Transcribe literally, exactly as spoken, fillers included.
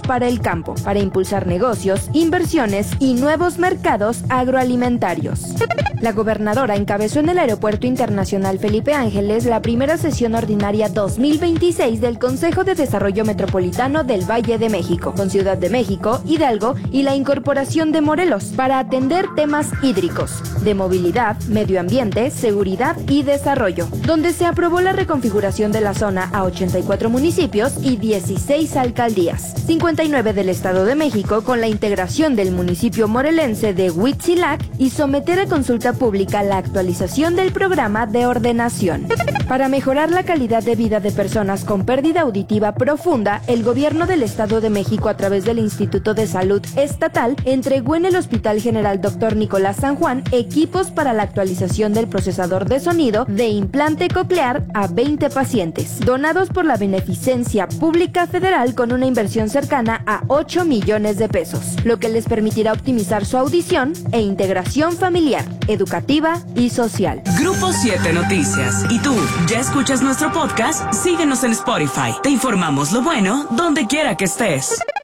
para el campo, para impulsar negocios, inversiones y nuevos mercados agroalimentarios. La gobernadora encabezó en el Aeropuerto Internacional Felipe Ángeles la primera sesión ordinaria dos mil veintiséis del Consejo de Desarrollo Metropolitano del Valle de México, con Ciudad de México, Hidalgo y la incorporación de Morelos, para atender temas hídricos, de movilidad, medio ambiente, seguridad y desarrollo, donde se aprobó la reconfiguración de la zona a ochenta y cuatro municipios y dieciséis alcaldías, cincuenta y nueve del Estado de México, con la integración del municipio morelense de Huitzilac, y someter a consulta pública la actualización del programa de ordenación. Para mejorar la calidad de vida de personas con pérdida auditiva profunda, el gobierno del Estado de México, a través del Instituto de Salud Estatal, entregó en el Hospital General Doctor Nicolás San Juan equipos para la actualización del procesador de sonido de implante coclear a veinte pacientes, donados por la Beneficencia Pública Federal con una inversión cercana a ocho millones de pesos, lo que les permitirá optimizar su audición e integración familiar, educativa y social. Grupo siete Noticias. ¿Y tú, ya escuchas nuestro podcast? Síguenos en Spotify. Te informamos lo bueno donde quiera que estés.